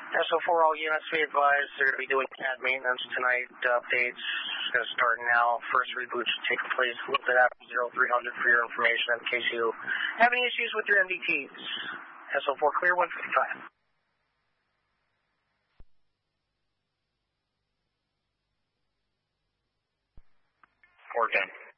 SO4, all units be advised they're going to be doing CAD maintenance tonight. Updates going to start now. First reboot should take place a little bit after 0300 for your information in case you have any issues with your MDTs. SO4 clear, 155. 410.